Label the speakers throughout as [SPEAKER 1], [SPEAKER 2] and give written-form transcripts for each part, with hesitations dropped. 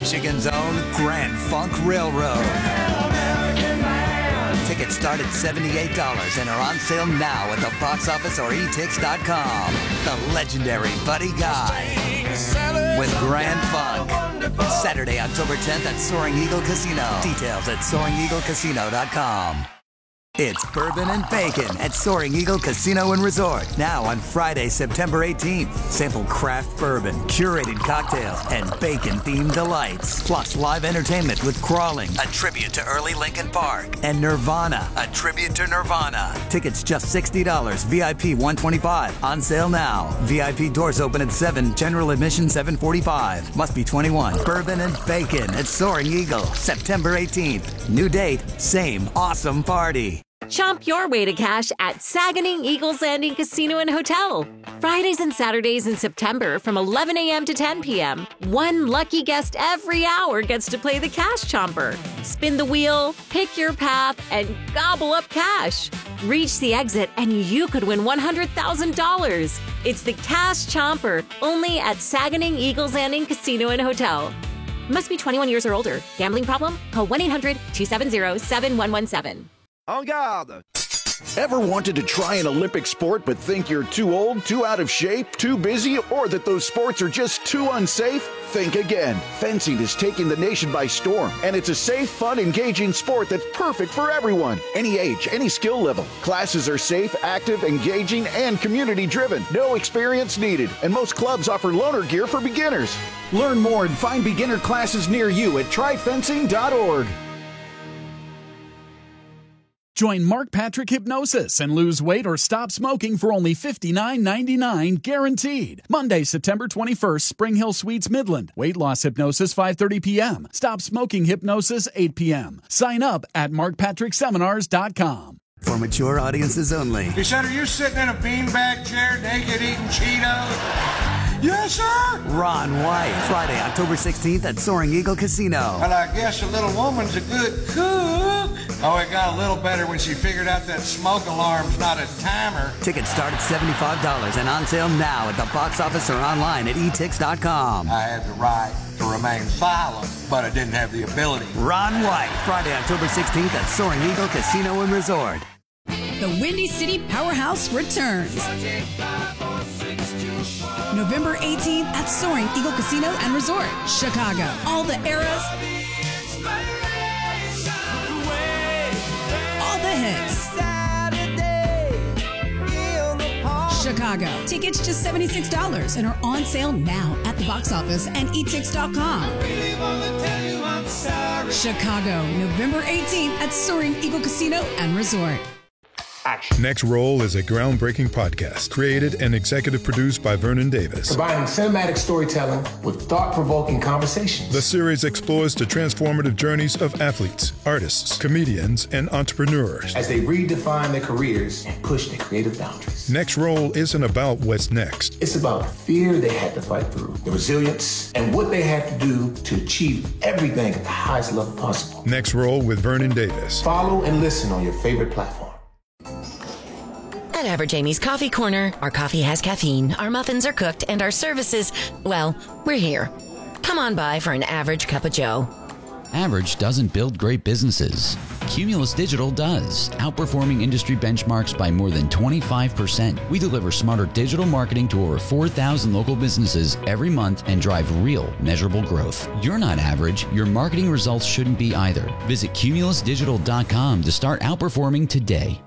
[SPEAKER 1] Michigan's own Grand Funk Railroad. Tickets start at $78 and are on sale now at the box office or etix.com. The legendary Buddy Guy with Grand Funk. Saturday, October 10th at Soaring Eagle Casino. Details at SoaringEagleCasino.com. It's Bourbon and Bacon at Soaring Eagle Casino and Resort. Now on Friday, September 18th. Sample craft bourbon, curated cocktails, and bacon-themed delights. Plus live entertainment with Crawling, a tribute to early Linkin Park, and Nirvana, a tribute to Nirvana. Tickets just $60, VIP $125. On sale now. VIP doors open at 7, general admission $745. Must be 21. Bourbon and Bacon at Soaring Eagle, September 18th. New date, same awesome party.
[SPEAKER 2] Chomp your way to cash at Saganing Eagles Landing Casino and Hotel. Fridays and Saturdays in September from 11 a.m. to 10 p.m. One lucky guest every hour gets to play the Cash Chomper. Spin the wheel, pick your path, and gobble up cash. Reach the exit and you could win $100,000. It's the Cash Chomper, only at Saganing Eagles Landing Casino and Hotel. Must be 21 years or older. Gambling problem? Call 1-800-270-7117.
[SPEAKER 3] En garde!
[SPEAKER 4] Ever wanted to try an Olympic sport but think you're too old, too out of shape, too busy, or that those sports are just too unsafe? Think again. Fencing is taking the nation by storm, and it's a safe, fun, engaging sport that's perfect for everyone. Any age, any skill level. Classes are safe, active, engaging, and community-driven. No experience needed, and most clubs offer loaner gear for beginners. Learn more and find beginner classes near you at tryfencing.org.
[SPEAKER 5] Join Mark Patrick Hypnosis and lose weight or stop smoking for only $59.99 guaranteed. Monday, September 21st, Spring Hill Suites, Midland. Weight loss hypnosis, 5:30 p.m. Stop smoking hypnosis, 8 p.m. Sign up at markpatrickseminars.com.
[SPEAKER 1] For mature audiences only.
[SPEAKER 6] He said, are you sitting in a beanbag chair naked eating Cheetos? Yes, sir.
[SPEAKER 1] Ron White, Friday, October 16th at Soaring Eagle Casino.
[SPEAKER 6] Well, I guess a little woman's a good cook. Oh, it got a little better when she figured out that smoke alarm's not a timer.
[SPEAKER 1] Tickets start at $75 and on sale now at the box office or online at etix.com.
[SPEAKER 6] I had the right to remain silent, but I didn't have the ability.
[SPEAKER 1] Ron White, Friday, October 16th at Soaring Eagle Casino and Resort.
[SPEAKER 7] The Windy City Powerhouse returns. November 18th at Soaring Eagle Casino and Resort, Chicago. All the eras, all the hits. Chicago. Tickets just $76 and are on sale now at the box office and etix.com. Chicago, November 18th at Soaring Eagle Casino and Resort.
[SPEAKER 8] Next Roll is a groundbreaking podcast created and executive produced by Vernon Davis.
[SPEAKER 9] Combining cinematic storytelling with thought-provoking conversations.
[SPEAKER 8] The series explores the transformative journeys of athletes, artists, comedians, and entrepreneurs
[SPEAKER 9] as they redefine their careers and push their creative boundaries.
[SPEAKER 8] Next Roll isn't about what's next.
[SPEAKER 9] It's about the fear they had to fight through, the resilience, and what they had to do to achieve everything at the highest level possible.
[SPEAKER 8] Next Roll with Vernon Davis.
[SPEAKER 9] Follow and listen on your favorite platform.
[SPEAKER 10] At Average Amy's Coffee Corner, our coffee has caffeine, our muffins are cooked, and our services, well, we're here. Come on by for an average cup of joe.
[SPEAKER 11] Average doesn't build great businesses. Cumulus Digital does, outperforming industry benchmarks by more than 25%. We deliver smarter digital marketing to over 4,000 local businesses every month and drive real, measurable growth. You're not average. Your marketing results shouldn't be either. Visit cumulusdigital.com to start outperforming today.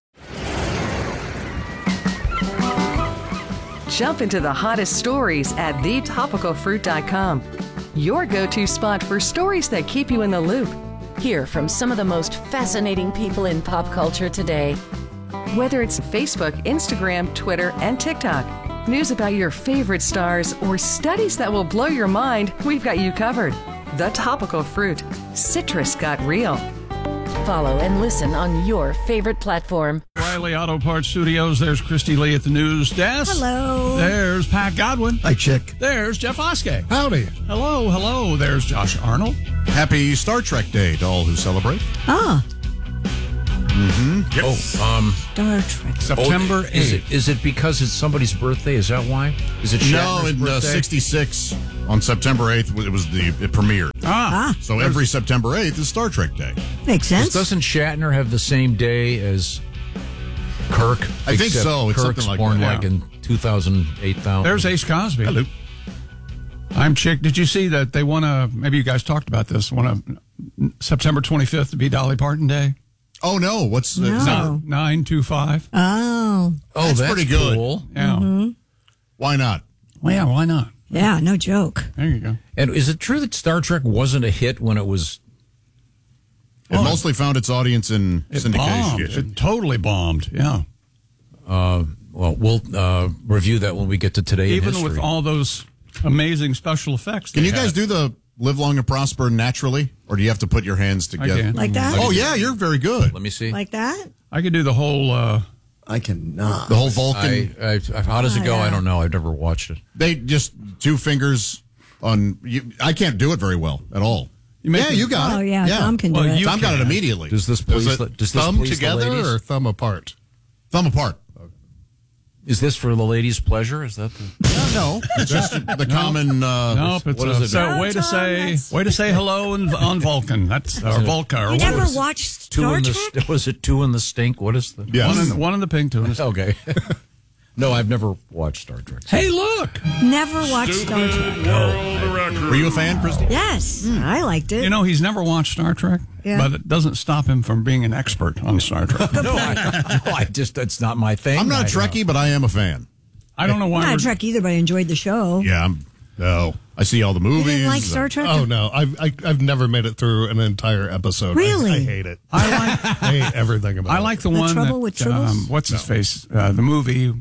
[SPEAKER 12] Jump into the hottest stories at thetopicalfruit.com. Your go-to spot for stories that keep you in the loop.
[SPEAKER 10] Hear from some of the most fascinating people in pop culture today.
[SPEAKER 12] Whether it's Facebook, Instagram, Twitter, and TikTok, news about your favorite stars, or studies that will blow your mind, we've got you covered. The Topical Fruit. Citrus got real.
[SPEAKER 10] Follow and listen on your favorite platform.
[SPEAKER 13] O'Reilly Auto Parts Studios. There's Christy Lee at the news desk.
[SPEAKER 14] Hello.
[SPEAKER 13] There's Pat Godwin.
[SPEAKER 14] Hi, Chick.
[SPEAKER 13] There's Jeff Oskey.
[SPEAKER 14] Howdy.
[SPEAKER 13] Hello, hello. There's Josh Arnold.
[SPEAKER 15] Happy Star Trek Day to all who celebrate.
[SPEAKER 14] Ah.
[SPEAKER 15] Mm-hmm.
[SPEAKER 13] Yes.
[SPEAKER 14] Star Trek.
[SPEAKER 13] September 8th.
[SPEAKER 16] Is it because it's somebody's birthday? Is that why? Is it Shatner's
[SPEAKER 15] No, in
[SPEAKER 16] birthday?
[SPEAKER 15] 66 on September 8th, it premiered. So every September 8th is Star Trek Day.
[SPEAKER 3] Makes sense.
[SPEAKER 16] Doesn't Shatner have the same day as Kirk?
[SPEAKER 15] I think so. It's
[SPEAKER 16] Kirk's
[SPEAKER 15] something like
[SPEAKER 16] born
[SPEAKER 15] that.
[SPEAKER 16] in 2000, 8000.
[SPEAKER 13] There's Ace Cosby.
[SPEAKER 15] Hello.
[SPEAKER 13] I'm Chick. Did you see that they want to, maybe you guys talked about this, want to September 25th to be Dolly Parton Day?
[SPEAKER 15] Oh, no. What's
[SPEAKER 3] No.
[SPEAKER 15] is that?
[SPEAKER 13] 925.
[SPEAKER 3] Oh.
[SPEAKER 15] That's pretty good.
[SPEAKER 16] Cool.
[SPEAKER 13] Yeah.
[SPEAKER 15] Why not?
[SPEAKER 13] Well, yeah, why not?
[SPEAKER 3] Yeah, no joke.
[SPEAKER 13] There you go.
[SPEAKER 16] And is it true that Star Trek wasn't a hit when it was?
[SPEAKER 15] It mostly found its audience in
[SPEAKER 13] It
[SPEAKER 15] syndication.
[SPEAKER 13] bombed. It totally bombed. Yeah.
[SPEAKER 16] Well, we'll review that when we get to today.
[SPEAKER 13] Even
[SPEAKER 16] in history.
[SPEAKER 13] with all those amazing special effects.
[SPEAKER 15] Can
[SPEAKER 13] they
[SPEAKER 15] you guys
[SPEAKER 13] had.
[SPEAKER 15] do the live long and prosper naturally? Or do you have to put your hands together?
[SPEAKER 13] can.
[SPEAKER 3] Like that?
[SPEAKER 15] Oh, yeah, you're very good.
[SPEAKER 16] Let me see.
[SPEAKER 3] Like that?
[SPEAKER 13] I could do the whole.
[SPEAKER 14] I cannot.
[SPEAKER 15] The whole Vulcan.
[SPEAKER 16] How does it go?
[SPEAKER 3] yeah.
[SPEAKER 16] I don't know. I've never watched it.
[SPEAKER 15] They just 2 fingers on. I can't do it very well at all. You got it.
[SPEAKER 3] Oh, yeah, Tom can do it.
[SPEAKER 15] Tom got it immediately.
[SPEAKER 16] Does this please? Does this
[SPEAKER 14] Thumb
[SPEAKER 16] please the
[SPEAKER 14] together
[SPEAKER 16] ladies?
[SPEAKER 14] or thumb apart?
[SPEAKER 15] Thumb apart.
[SPEAKER 16] Is this for the ladies' pleasure? Is that the?
[SPEAKER 15] No, it's just the common.
[SPEAKER 13] Nope, it's
[SPEAKER 16] what is it?
[SPEAKER 13] So way to say hello on Vulcan. That's our Vulca. Or
[SPEAKER 3] You
[SPEAKER 13] what
[SPEAKER 3] never
[SPEAKER 13] was it?
[SPEAKER 3] watched
[SPEAKER 16] Two
[SPEAKER 3] Star
[SPEAKER 16] in
[SPEAKER 3] Trek?
[SPEAKER 16] the was it 2 in the stink? What is the?
[SPEAKER 15] Yes.
[SPEAKER 13] One in the pink, 2 in the
[SPEAKER 16] Okay. No, I've never watched Star Trek.
[SPEAKER 13] Hey, look.
[SPEAKER 3] Never watched Star Trek.
[SPEAKER 15] Were you a fan, Christy?
[SPEAKER 3] Yes, I liked it.
[SPEAKER 13] You know, he's never watched Star Trek,
[SPEAKER 3] Yeah.
[SPEAKER 13] but it doesn't stop him from being an expert on Star Trek.
[SPEAKER 16] I just that's not my thing.
[SPEAKER 15] I'm not a Trekkie, but I am a fan.
[SPEAKER 13] I don't know why.
[SPEAKER 3] I'm not a
[SPEAKER 13] we're-
[SPEAKER 3] Trek either, but I enjoyed the show.
[SPEAKER 15] Yeah, I see all the
[SPEAKER 3] You
[SPEAKER 15] movies.
[SPEAKER 3] didn't like Star Trek?
[SPEAKER 14] Oh no, I've never made it through an entire episode.
[SPEAKER 3] Really?
[SPEAKER 14] I hate it.
[SPEAKER 13] I
[SPEAKER 14] hate everything about it.
[SPEAKER 13] I like the one
[SPEAKER 3] Trouble
[SPEAKER 13] that,
[SPEAKER 3] with Tribbles?
[SPEAKER 13] what's his face? The movie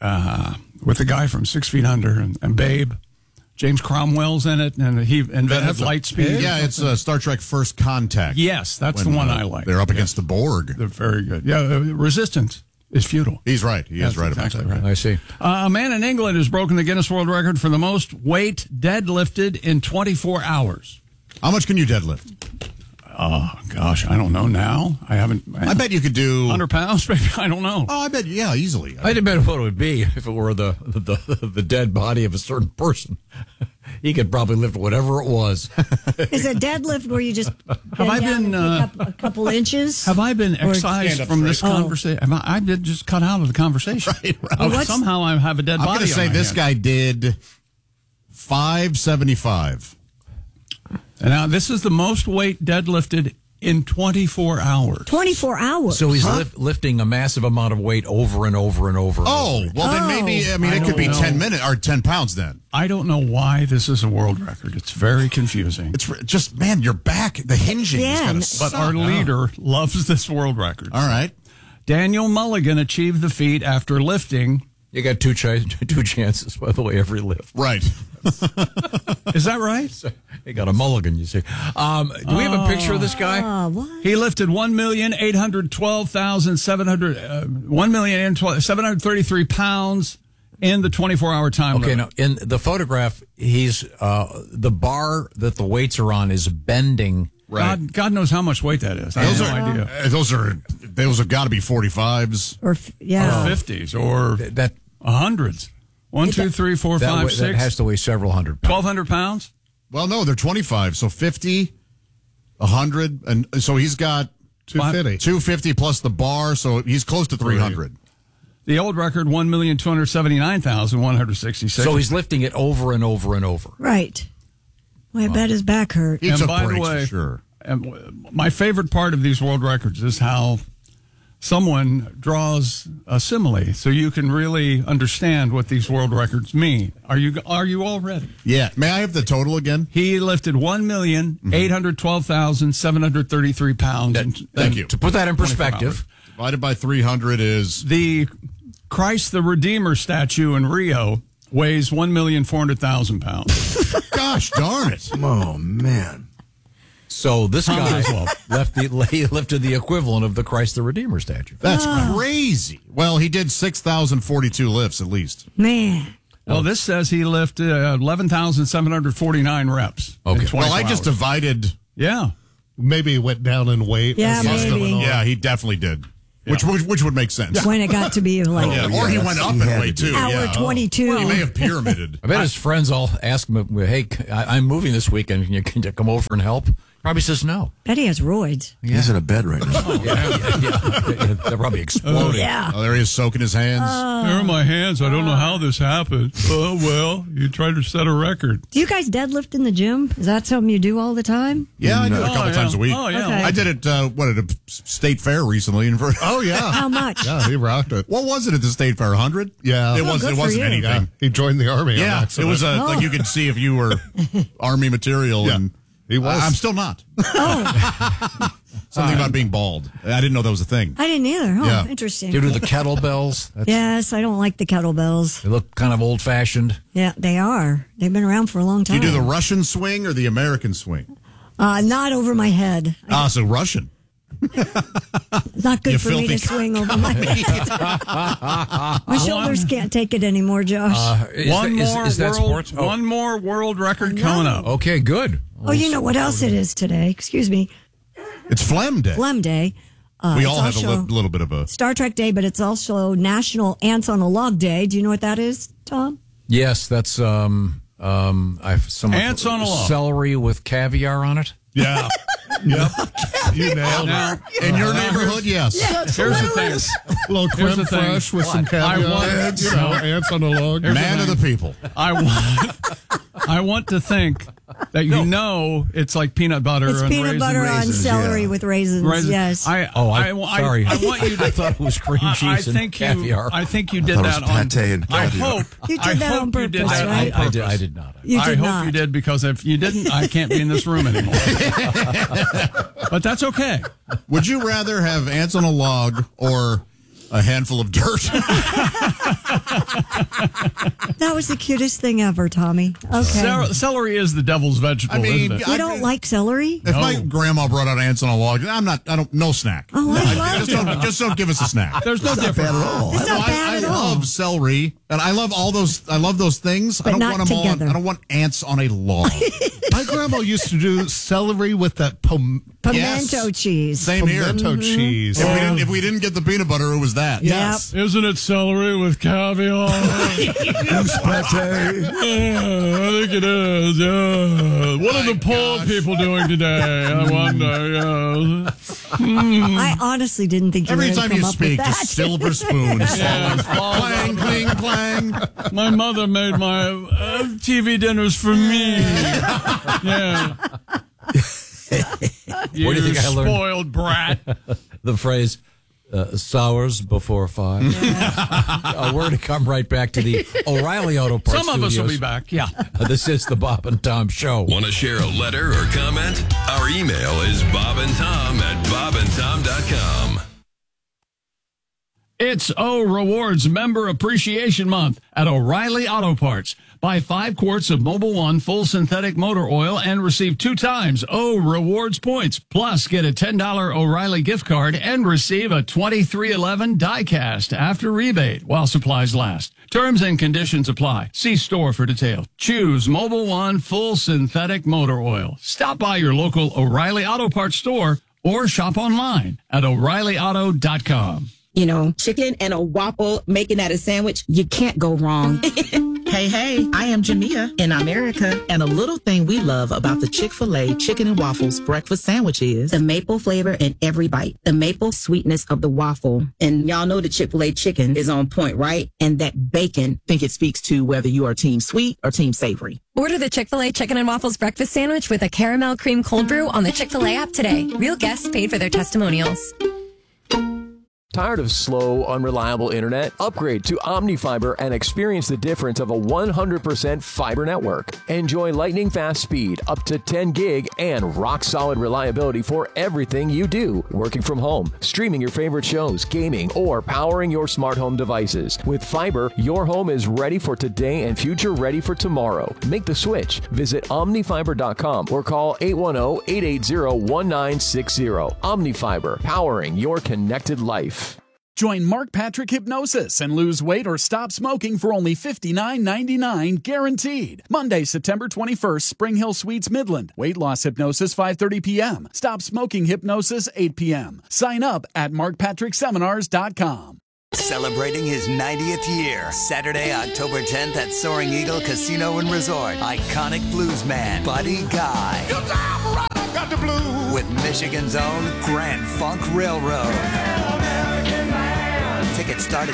[SPEAKER 13] with the guy from 6 Feet Under and Babe. James Cromwell's in it, and he invented light speed.
[SPEAKER 15] Yeah, it's Star Trek First Contact.
[SPEAKER 13] Yes, that's the one I like.
[SPEAKER 15] They're up against the Borg.
[SPEAKER 13] They're very good. Yeah, Resistance is futile.
[SPEAKER 15] He's right. He is right
[SPEAKER 13] exactly
[SPEAKER 15] about that.
[SPEAKER 13] right.
[SPEAKER 16] I see.
[SPEAKER 13] A man in England has broken the Guinness World Record for the most weight deadlifted in 24 hours.
[SPEAKER 15] How much can you deadlift?
[SPEAKER 13] Oh, gosh, I don't know now. I haven't.
[SPEAKER 15] I bet you could do
[SPEAKER 13] 100 pounds, maybe. I don't know.
[SPEAKER 15] Oh, I bet, yeah, easily.
[SPEAKER 16] I didn't know what it would be if it were the dead body of a certain person. He could probably lift whatever it was.
[SPEAKER 3] Is a deadlift where you just
[SPEAKER 13] Have I been
[SPEAKER 3] pick up a couple inches?
[SPEAKER 13] Have I been excised
[SPEAKER 15] stand up
[SPEAKER 13] from this
[SPEAKER 15] straight.
[SPEAKER 13] conversation? I did just cut out of the conversation.
[SPEAKER 15] Right.
[SPEAKER 13] Somehow I have a dead
[SPEAKER 15] I'm
[SPEAKER 13] body.
[SPEAKER 15] going to say
[SPEAKER 13] on my
[SPEAKER 15] this
[SPEAKER 13] hand.
[SPEAKER 15] guy did 575.
[SPEAKER 13] And now this is the most weight deadlifted in 24 hours.
[SPEAKER 3] 24 hours.
[SPEAKER 16] So he's lifting a massive amount of weight over and over and over.
[SPEAKER 15] Oh, well, then maybe, I mean, it could be 10 minutes or 10 pounds then.
[SPEAKER 13] I don't know why this is a world record. It's very confusing.
[SPEAKER 15] It's just, man, your back, the hinging is going to
[SPEAKER 13] But
[SPEAKER 15] suck.
[SPEAKER 13] our leader loves this world record.
[SPEAKER 15] All right.
[SPEAKER 13] Daniel Mulligan achieved the feat after lifting.
[SPEAKER 16] You got two chances, by the way, every lift.
[SPEAKER 15] Right.
[SPEAKER 13] Is that right?
[SPEAKER 16] He got a mulligan, you see. Do we have a picture of this guy?
[SPEAKER 3] What?
[SPEAKER 13] He lifted 1,733 pounds in the 24-hour time
[SPEAKER 16] Okay,
[SPEAKER 13] limit.
[SPEAKER 16] now, in the photograph, he's the bar that the weights are on is bending.
[SPEAKER 15] Right.
[SPEAKER 13] God knows how much weight that is. I have no idea.
[SPEAKER 15] Those have got to be 45s.
[SPEAKER 3] Or
[SPEAKER 13] Or
[SPEAKER 3] yeah.
[SPEAKER 13] 50s or
[SPEAKER 16] That
[SPEAKER 13] hundreds. 1, 2, 3, 4, 5,
[SPEAKER 16] that
[SPEAKER 13] 6.
[SPEAKER 16] has to weigh several hundred pounds.
[SPEAKER 13] 1,200 pounds?
[SPEAKER 15] Well, no, they're 25. So 50, 100. And so he's got
[SPEAKER 14] 250.
[SPEAKER 15] 250 plus the bar. So he's close to 300.
[SPEAKER 13] The old record, 1,279,166.
[SPEAKER 16] So he's lifting it over and over and over.
[SPEAKER 3] Right. Well, I bet his back hurt.
[SPEAKER 15] He
[SPEAKER 13] And
[SPEAKER 15] took
[SPEAKER 13] by the
[SPEAKER 15] breaks
[SPEAKER 13] way,
[SPEAKER 15] for sure.
[SPEAKER 13] My favorite part of these world records is how someone draws a simile, so you can really understand what these world records mean. Are you all ready?
[SPEAKER 15] Yeah. May I have the total again?
[SPEAKER 13] He lifted 1,812,733 pounds.
[SPEAKER 15] Thank you.
[SPEAKER 16] To put that in
[SPEAKER 13] 24
[SPEAKER 16] perspective,
[SPEAKER 15] Divided by 300 is...
[SPEAKER 13] The Christ the Redeemer statue in Rio weighs 1,400,000 pounds.
[SPEAKER 15] Gosh darn it.
[SPEAKER 14] Oh man.
[SPEAKER 16] so this
[SPEAKER 13] Tom
[SPEAKER 16] guy
[SPEAKER 13] Griswold.
[SPEAKER 16] lifted the equivalent of the Christ the Redeemer statue.
[SPEAKER 15] That's crazy. Well, he did 6,042 lifts at least.
[SPEAKER 3] Man.
[SPEAKER 13] Well, this says he lifted 11,749 reps. in
[SPEAKER 16] Okay.
[SPEAKER 13] 24
[SPEAKER 15] Well, I just
[SPEAKER 13] hours.
[SPEAKER 15] divided...
[SPEAKER 13] Yeah.
[SPEAKER 14] Maybe he went down in weight.
[SPEAKER 3] Yeah,
[SPEAKER 14] as he
[SPEAKER 3] maybe.
[SPEAKER 14] went on.
[SPEAKER 15] Yeah, he definitely did. Which would make sense.
[SPEAKER 3] When it got to be like
[SPEAKER 15] Or he went up in weight, too.
[SPEAKER 3] hour 22.
[SPEAKER 15] He may have pyramided.
[SPEAKER 16] I bet his friends all ask him, hey, I'm moving this weekend. Can you come over and help? Probably says no.
[SPEAKER 3] Bet he has roids.
[SPEAKER 17] He's in a bed right now.
[SPEAKER 16] They're probably exploding.
[SPEAKER 15] Oh, there he is soaking his hands.
[SPEAKER 13] There are my hands. I don't know how this happened. Oh, well, you tried to set a record.
[SPEAKER 3] Do you guys deadlift in the gym? Is that something you do all the time?
[SPEAKER 15] Yeah, I do it a couple times a week.
[SPEAKER 13] Oh, yeah.
[SPEAKER 3] Okay.
[SPEAKER 15] I did it, at a state fair recently.
[SPEAKER 14] Oh, yeah.
[SPEAKER 3] How much?
[SPEAKER 14] Yeah, he rocked it.
[SPEAKER 15] What was it at the state fair? 100?
[SPEAKER 14] Yeah.
[SPEAKER 15] It
[SPEAKER 3] good
[SPEAKER 15] wasn't
[SPEAKER 3] for you.
[SPEAKER 15] anything.
[SPEAKER 14] Yeah, he joined the Army.
[SPEAKER 15] Yeah, it was like you could see if you were Army material.
[SPEAKER 14] Yeah,
[SPEAKER 15] and
[SPEAKER 14] he was.
[SPEAKER 15] I'm still not.
[SPEAKER 3] Oh,
[SPEAKER 15] Something about being bald. I didn't know that was a thing.
[SPEAKER 3] I didn't either. Oh,
[SPEAKER 15] Yeah.
[SPEAKER 3] interesting.
[SPEAKER 16] Do you do the kettlebells?
[SPEAKER 3] Yes, I don't like the kettlebells.
[SPEAKER 16] They look kind of old-fashioned.
[SPEAKER 3] Yeah, they are. They've been around for a long
[SPEAKER 15] Do
[SPEAKER 3] time.
[SPEAKER 15] you do the Russian swing or the American swing?
[SPEAKER 3] Not over my head.
[SPEAKER 15] So Russian.
[SPEAKER 3] Not good
[SPEAKER 15] You
[SPEAKER 3] for me
[SPEAKER 15] filthy
[SPEAKER 3] to swing over my head. My shoulders can't take it anymore, Josh.
[SPEAKER 13] Is that
[SPEAKER 16] sports? Oh.
[SPEAKER 13] One more world record coming up.
[SPEAKER 16] Okay, good.
[SPEAKER 3] Oh, you know what else it is today? Excuse me.
[SPEAKER 15] It's Phlegm Day.
[SPEAKER 3] Phlegm Day.
[SPEAKER 15] We
[SPEAKER 3] It's
[SPEAKER 15] all have a
[SPEAKER 3] also
[SPEAKER 15] little bit of a...
[SPEAKER 3] Star Trek Day, but it's also National Ants on a Log Day. Do you know what that is, Tom?
[SPEAKER 16] Yes, that's I've some
[SPEAKER 13] Ants on a log.
[SPEAKER 16] Celery with caviar on it.
[SPEAKER 14] Yeah. Yep. You nailed
[SPEAKER 13] Now,
[SPEAKER 14] it.
[SPEAKER 15] In your neighborhood, yes.
[SPEAKER 13] here's the thing.
[SPEAKER 14] A little
[SPEAKER 13] Here's
[SPEAKER 14] creme
[SPEAKER 13] the thing.
[SPEAKER 14] fraiche with some caviar. Ants on a log.
[SPEAKER 15] Man of the people.
[SPEAKER 13] I want to think that it's like peanut butter
[SPEAKER 3] It's
[SPEAKER 13] and
[SPEAKER 3] peanut butter on
[SPEAKER 13] raisins.
[SPEAKER 3] celery with raisins.
[SPEAKER 13] Raisins.
[SPEAKER 3] Yes.
[SPEAKER 16] Sorry.
[SPEAKER 13] I want you to.
[SPEAKER 16] I thought it was cream cheese and caviar.
[SPEAKER 13] I think you did that on.
[SPEAKER 17] pate and
[SPEAKER 13] I
[SPEAKER 17] caviar.
[SPEAKER 13] hope
[SPEAKER 3] You did that on
[SPEAKER 13] you did
[SPEAKER 3] purpose,
[SPEAKER 13] that on
[SPEAKER 3] right?
[SPEAKER 13] purpose.
[SPEAKER 16] I did not.
[SPEAKER 3] You
[SPEAKER 13] I
[SPEAKER 3] did
[SPEAKER 13] hope
[SPEAKER 3] not.
[SPEAKER 13] you did, because if you didn't, I can't be in this room anymore. But that's okay.
[SPEAKER 15] Would you rather have ants on a log or a handful of dirt?
[SPEAKER 3] That was the cutest thing ever, Tommy. Okay.
[SPEAKER 13] Celery is the devil's vegetable, isn't it?
[SPEAKER 3] You don't like celery?
[SPEAKER 15] If my grandma brought out ants on a log, no snack.
[SPEAKER 3] Oh, I love it.
[SPEAKER 15] Just don't give us a snack.
[SPEAKER 13] There's no difference.
[SPEAKER 17] Bad at all.
[SPEAKER 3] It's not bad
[SPEAKER 15] I
[SPEAKER 3] at all.
[SPEAKER 15] love celery, and I love those things.
[SPEAKER 3] But
[SPEAKER 15] I don't
[SPEAKER 3] not
[SPEAKER 15] want them
[SPEAKER 3] together.
[SPEAKER 15] all. I don't want ants on a log.
[SPEAKER 14] My grandma used to do celery with that
[SPEAKER 3] Pimento cheese.
[SPEAKER 15] Same here.
[SPEAKER 14] pimento cheese.
[SPEAKER 15] If we didn't get the peanut butter, it was that.
[SPEAKER 14] Yes.
[SPEAKER 13] Isn't it celery with caviar?
[SPEAKER 17] Goose pate.
[SPEAKER 13] I think it is. Yeah. What are the poor people doing today? I wonder. Yeah.
[SPEAKER 3] I honestly didn't think you were
[SPEAKER 15] Every
[SPEAKER 3] going to
[SPEAKER 15] time
[SPEAKER 3] come
[SPEAKER 15] you
[SPEAKER 3] up
[SPEAKER 15] speak,
[SPEAKER 3] with that.
[SPEAKER 15] just silver spoons.
[SPEAKER 13] Yeah,
[SPEAKER 15] Clang, cling, clang.
[SPEAKER 13] my mother made my TV dinners for me. Yeah.
[SPEAKER 16] Where do you think I learned?
[SPEAKER 13] Spoiled brat.
[SPEAKER 16] The phrase sours before fire. We're to come right back to the O'Reilly Auto Parts
[SPEAKER 13] Some of us will
[SPEAKER 16] Studios.
[SPEAKER 13] be back. Yeah.
[SPEAKER 16] This is the Bob and Tom Show.
[SPEAKER 18] Want to share a letter or comment? Our email is bobandtom@bobandtom.com.
[SPEAKER 13] It's O Rewards Member Appreciation Month at O'Reilly Auto Parts. Buy 5 quarts of Mobil 1 full synthetic motor oil and receive 2 times O Rewards points. Plus, get a $10 O'Reilly gift card and receive a 2311 die-cast after rebate while supplies last. Terms and conditions apply. See store for details. Choose Mobil 1 full synthetic motor oil. Stop by your local O'Reilly Auto Parts store or shop online at O'ReillyAuto.com.
[SPEAKER 19] You know, chicken and a waffle, making that a sandwich, you can't go wrong.
[SPEAKER 20] Hey, I am Jamia in America, and a little thing we love about the Chick-fil-A Chicken and Waffles breakfast sandwich is
[SPEAKER 19] the maple flavor in every bite, the maple sweetness of the waffle. And y'all know the Chick-fil-A chicken is on point, right? And that bacon.
[SPEAKER 20] I think it speaks to whether you are team sweet or team savory.
[SPEAKER 21] Order the Chick-fil-A Chicken and Waffles breakfast sandwich with a caramel cream cold brew on the Chick-fil-A app today. Real guests paid for their testimonials.
[SPEAKER 22] Tired of slow, unreliable internet? Upgrade to OmniFiber and experience the difference of a 100% fiber network. Enjoy lightning fast speed, up to 10 gig, and rock-solid reliability for everything you do. Working from home, streaming your favorite shows, gaming, or powering your smart home devices. With fiber, your home is ready for today and future ready for tomorrow. Make the switch. Visit OmniFiber.com or call 810-880-1960. OmniFiber, powering your connected life.
[SPEAKER 5] Join Mark Patrick Hypnosis and lose weight or stop smoking for only $59.99 guaranteed. Monday, September 21st, Spring Hill Suites, Midland. Weight loss hypnosis, 5:30 p.m. Stop smoking hypnosis, 8 p.m. Sign up at markpatrickseminars.com.
[SPEAKER 1] Celebrating his 90th year, Saturday, October 10th at Soaring Eagle Casino and Resort. Iconic bluesman Buddy Guy.
[SPEAKER 6] Got the blues.
[SPEAKER 1] With Michigan's own Grand Funk Railroad. Tickets start at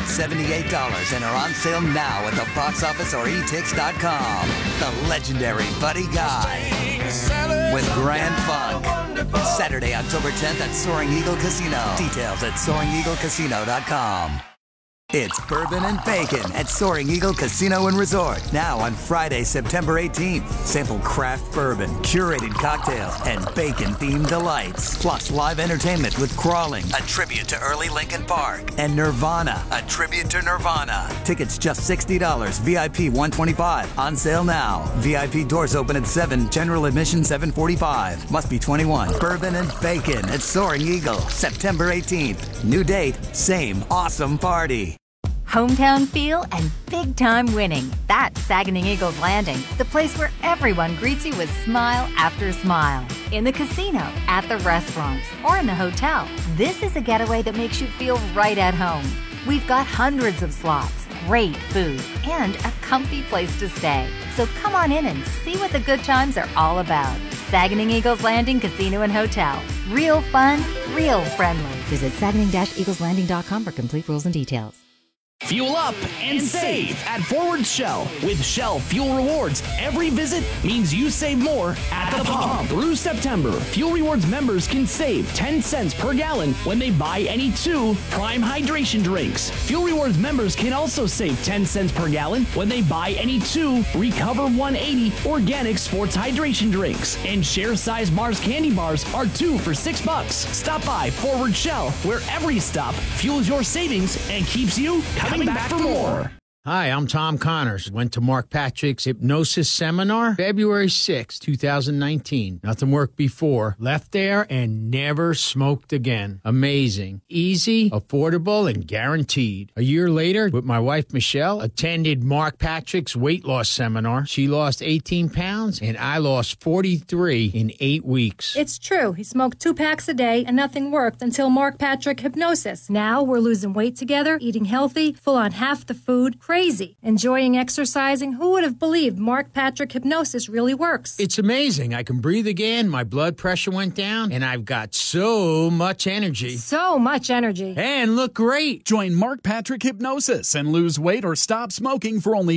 [SPEAKER 1] $78 and are on sale now at the box office or etix.com. The legendary Buddy Guy with Grand Funk. Saturday, October 10th at Soaring Eagle Casino. Details at SoaringEagleCasino.com. It's Bourbon and Bacon at Soaring Eagle Casino and Resort. Now on Friday, September 18th. Sample craft bourbon, curated cocktails, and bacon-themed delights. Plus live entertainment with Crawling, a tribute to early Linkin Park, and Nirvana, a tribute to Nirvana. Tickets just $60, VIP $125. On sale now. VIP doors open at 7, general admission $745. Must be 21. Bourbon and Bacon at Soaring Eagle, September 18th. New date, same awesome party.
[SPEAKER 2] Hometown feel and big-time winning. That's Saginaw Eagles Landing, the place where everyone greets you with smile after smile. In the casino, at the restaurants, or in the hotel, this is a getaway that makes you feel right at home. We've got hundreds of slots, great food, and a comfy place to stay. So come on in and see what the good times are all about. Saginaw Eagles Landing Casino and Hotel. Real fun, real friendly. Visit Saginaw-EaglesLanding.com for complete rules and details.
[SPEAKER 4] Fuel up and save at Forward Shell. With Shell Fuel Rewards, every visit means you save more at the pump. Through September, Fuel Rewards members can save 10 cents per gallon when they buy any 2 Prime Hydration drinks. Fuel Rewards members can also save 10 cents per gallon when they buy any 2 Recover 180 Organic Sports Hydration drinks. And Share Size Mars candy bars are 2 for $6. Stop by Forward Shell, where every stop fuels your savings and keeps you coming back for more.
[SPEAKER 23] Hi, I'm Tom Connors. Went to Mark Patrick's hypnosis seminar February 6, 2019. Nothing worked before. Left there and never smoked again. Amazing. Easy, affordable, and guaranteed. A year later, with my wife Michelle, attended Mark Patrick's weight loss seminar. She lost 18 pounds and I lost 43 in 8 weeks.
[SPEAKER 24] It's true. He smoked 2 packs a day and nothing worked until Mark Patrick Hypnosis. Now we're losing weight together, eating healthy, full on half the food. Crazy. Enjoying exercising. Who would have believed Mark Patrick Hypnosis really works?
[SPEAKER 23] It's amazing. I can breathe again. My blood pressure went down, and I've got so much energy.
[SPEAKER 24] So much energy.
[SPEAKER 23] And look great.
[SPEAKER 5] Join Mark Patrick Hypnosis and lose weight or stop smoking for only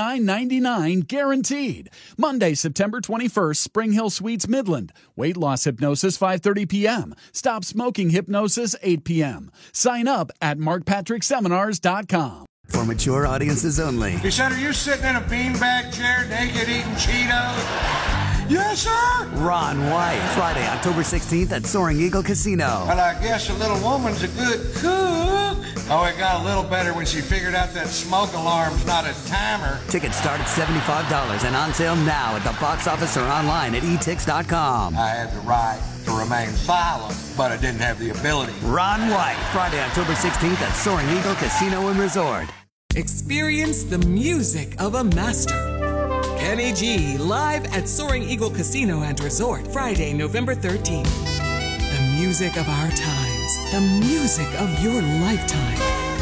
[SPEAKER 5] $59.99 guaranteed. Monday, September 21st, Spring Hill Suites, Midland. Weight loss hypnosis, 5:30 p.m. Stop smoking hypnosis, 8 p.m. Sign up at markpatrickseminars.com.
[SPEAKER 1] For mature audiences only.
[SPEAKER 6] He said, are you sitting in a beanbag chair naked eating Cheetos? Yes, sir.
[SPEAKER 1] Ron White, Friday, October 16th at Soaring Eagle Casino.
[SPEAKER 6] Well, I guess a little woman's a good cook. Oh, it got a little better when she figured out that smoke alarm's not a timer.
[SPEAKER 1] Tickets start at $75 and on sale now at the box office or online at etix.com.
[SPEAKER 6] I had the right to remain silent, but I didn't have the ability.
[SPEAKER 1] Ron White, Friday, October 16th at Soaring Eagle Casino and Resort.
[SPEAKER 25] Experience the music of a master. Kenny G live at Soaring Eagle Casino and Resort, Friday, November 13th. The music of our times, the music of your lifetime.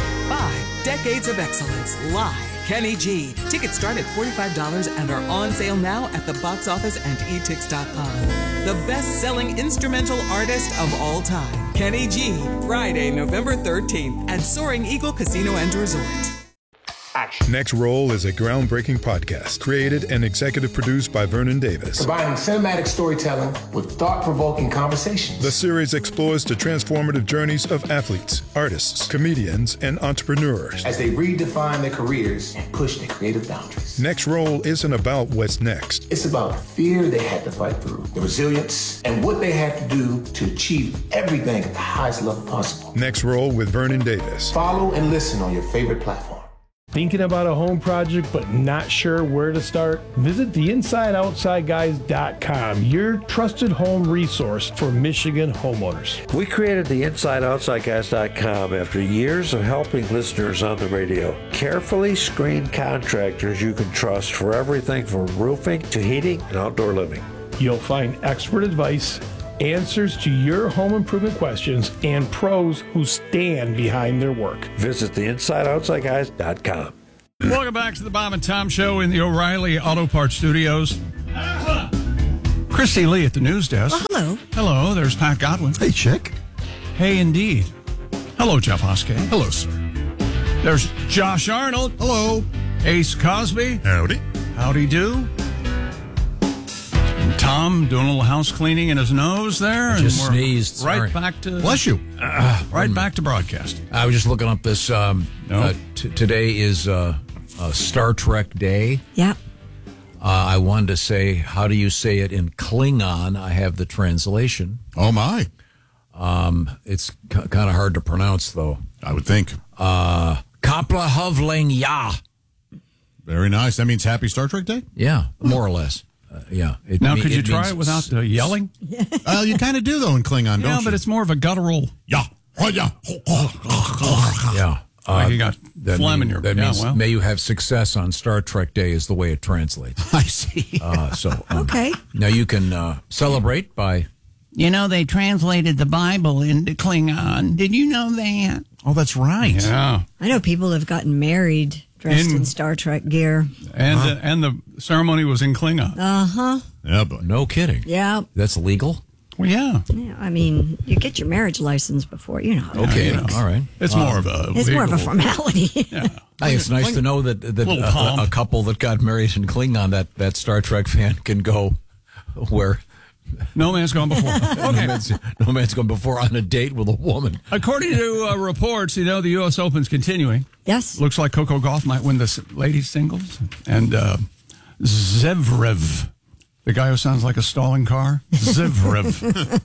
[SPEAKER 25] 5 decades of excellence live. Kenny G. Tickets start at $45 and are on sale now at the box office and etix.com. The best-selling instrumental artist of all time, Kenny G. Friday, November 13th at Soaring Eagle Casino and Resort.
[SPEAKER 8] Next Roll is a groundbreaking podcast created and executive produced by Vernon Davis.
[SPEAKER 9] Combining cinematic storytelling with thought-provoking conversations.
[SPEAKER 8] The series explores the transformative journeys of athletes, artists, comedians, and entrepreneurs
[SPEAKER 9] as they redefine their careers and push their creative boundaries.
[SPEAKER 8] Next Roll isn't about what's next.
[SPEAKER 9] It's about the fear they had to fight through, the resilience, and what they had to do to achieve everything at the highest level possible.
[SPEAKER 8] Next Roll with Vernon Davis.
[SPEAKER 9] Follow and listen on your favorite platform.
[SPEAKER 7] Thinking about a home project but not sure where to start? Visit the InsideOutsideGuys.com, your trusted home resource for Michigan homeowners.
[SPEAKER 10] We created the InsideOutsideGuys.com after years of helping listeners on the radio. Carefully screened contractors you can trust for everything from roofing to heating and outdoor living.
[SPEAKER 7] You'll find expert advice, answers to your home improvement questions, and pros who stand behind their work.
[SPEAKER 10] Visit the InsideOutsideGuys.com.
[SPEAKER 13] Welcome back to the Bob and Tom Show in the O'Reilly Auto Parts Studios. Christy Lee at the news desk.
[SPEAKER 3] Oh, hello.
[SPEAKER 13] Hello, there's Pat Godwin.
[SPEAKER 17] Hey, Chick.
[SPEAKER 13] Hey, indeed. Hello, Jeff Hoskey.
[SPEAKER 15] Hello, sir.
[SPEAKER 13] There's Josh Arnold.
[SPEAKER 15] Hello.
[SPEAKER 13] Ace Cosby.
[SPEAKER 15] Howdy.
[SPEAKER 13] Howdy do. And Tom doing a little house cleaning in his nose there.
[SPEAKER 16] I just
[SPEAKER 13] and we're
[SPEAKER 16] sneezed.
[SPEAKER 13] Right
[SPEAKER 16] Sorry.
[SPEAKER 13] back to...
[SPEAKER 15] Bless you.
[SPEAKER 13] Right back to broadcast.
[SPEAKER 16] I was just looking up this. Today is Star Trek Day.
[SPEAKER 3] Yeah.
[SPEAKER 16] I wanted to say, how do you say it in Klingon? I have the translation.
[SPEAKER 15] Oh, my.
[SPEAKER 16] It's kind of hard to pronounce, though.
[SPEAKER 15] I would think.
[SPEAKER 16] Kapla Hovling Ya.
[SPEAKER 15] Very nice. That means Happy Star Trek Day?
[SPEAKER 16] Yeah, more or less. Yeah.
[SPEAKER 13] Now, could you try it without the yelling?
[SPEAKER 15] You kind of do, though, in Klingon, don't you?
[SPEAKER 13] Yeah, but it's more of a guttural.
[SPEAKER 15] Yeah. Oh, yeah.
[SPEAKER 16] Yeah.
[SPEAKER 13] Like you got phlegm in your...
[SPEAKER 16] That means may you have success on Star Trek Day is the way it translates.
[SPEAKER 15] I see.
[SPEAKER 3] Okay.
[SPEAKER 16] Now you can celebrate by...
[SPEAKER 11] You know, they translated the Bible into Klingon. Did you know that?
[SPEAKER 15] Oh, that's right.
[SPEAKER 13] Yeah.
[SPEAKER 3] I know people have gotten married dressed in Star Trek gear.
[SPEAKER 13] And the ceremony was in Klingon.
[SPEAKER 3] Uh-huh.
[SPEAKER 15] Yeah, but
[SPEAKER 16] no kidding.
[SPEAKER 3] Yeah.
[SPEAKER 16] That's legal?
[SPEAKER 13] Well, yeah.
[SPEAKER 3] I mean, you get your marriage license before, you know.
[SPEAKER 16] Okay, all right.
[SPEAKER 13] It's more of a
[SPEAKER 3] It's more of a formality.
[SPEAKER 13] Yeah.
[SPEAKER 16] Hey, it's nice to know that a couple that got married in Klingon, that Star Trek fan can go where...
[SPEAKER 13] No man's gone before. Okay.
[SPEAKER 16] No man's gone before on a date with a woman.
[SPEAKER 13] According to reports, the U.S. Open's continuing.
[SPEAKER 3] Yes.
[SPEAKER 13] Looks like Coco Gauff might win the ladies' singles. And Zverev, the guy who sounds like a stalling car. Zverev.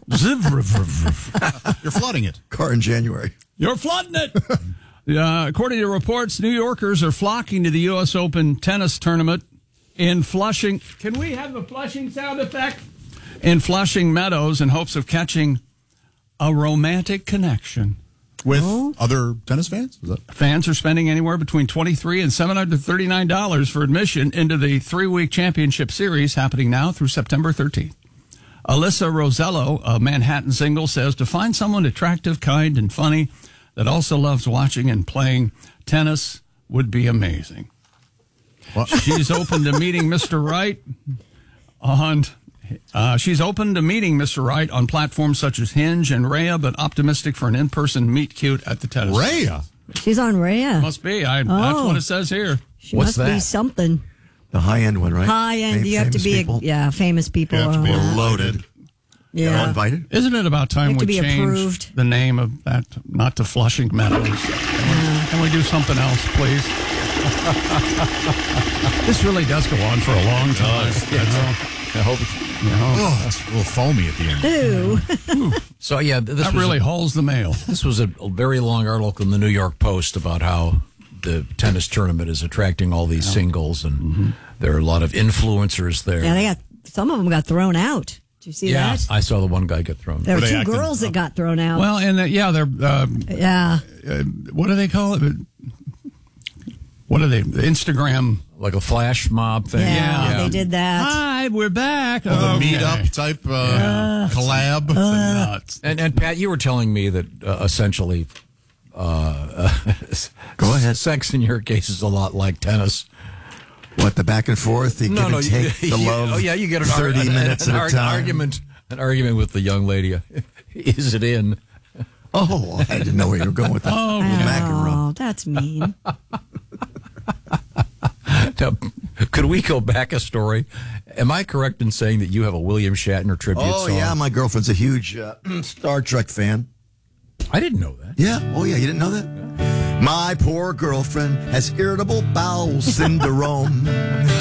[SPEAKER 15] You're flooding it.
[SPEAKER 17] Car in January.
[SPEAKER 13] You're flooding it. According to reports, New Yorkers are flocking to the U.S. Open tennis tournament in Flushing. Can we have the Flushing sound effect? In Flushing Meadows in hopes of catching a romantic connection.
[SPEAKER 15] With other tennis fans?
[SPEAKER 13] Fans are spending anywhere between $23 and $739 for admission into the 3-week championship series happening now through September 13th. Alyssa Rosello, a Manhattan single, says to find someone attractive, kind, and funny that also loves watching and playing tennis would be amazing. She's open to meeting Mr. Right on... she's open to meeting Mr. Right on platforms such as Hinge and Raya, but optimistic for an in-person meet cute at the tennis.
[SPEAKER 15] Raya?
[SPEAKER 3] She's on Raya.
[SPEAKER 13] Must be. That's what it says here.
[SPEAKER 3] She must be something.
[SPEAKER 17] The high-end one, right?
[SPEAKER 3] High-end. You have to be, famous people.
[SPEAKER 15] You have to be loaded.
[SPEAKER 3] Yeah.
[SPEAKER 17] Invited?
[SPEAKER 13] Isn't it about time we changed the name of that, not to Flushing Meadows? Can we do something else, please? This really does go on for a long time.
[SPEAKER 15] I hope it's a little foamy at the end.
[SPEAKER 3] Ooh.
[SPEAKER 16] So, yeah,
[SPEAKER 13] that really hauls the mail.
[SPEAKER 16] This was a very long article in the New York Post about how the tennis tournament is attracting all these singles, and there are a lot of influencers there.
[SPEAKER 3] Yeah, some of them got thrown out. Did you see that?
[SPEAKER 16] I saw the one guy get thrown.
[SPEAKER 3] There were 2 girls that got thrown out.
[SPEAKER 13] Well, and they're what do they call it? What are they? The Instagram,
[SPEAKER 16] like a flash mob thing.
[SPEAKER 3] Yeah, they did that.
[SPEAKER 13] Hi, we're back.
[SPEAKER 15] The meetup type collab.
[SPEAKER 13] Nuts.
[SPEAKER 16] And Pat, you were telling me that essentially,
[SPEAKER 17] go ahead.
[SPEAKER 16] Sex in your case is a lot like tennis.
[SPEAKER 17] What, the back and forth, the give and take, the love?
[SPEAKER 16] Oh yeah, you get
[SPEAKER 17] 30 minutes at a time.
[SPEAKER 16] An argument with the young lady. Is it in?
[SPEAKER 17] Oh, I didn't know where you were going with that.
[SPEAKER 3] Oh,
[SPEAKER 17] McEnroe.
[SPEAKER 3] That's mean.
[SPEAKER 16] Now, could we go back a story? Am I correct in saying that you have a William Shatner tribute song?
[SPEAKER 17] Oh, yeah, my girlfriend's a huge Star Trek fan.
[SPEAKER 16] I didn't know that.
[SPEAKER 17] Yeah. Oh, yeah, you didn't know that? My poor girlfriend has irritable bowel syndrome.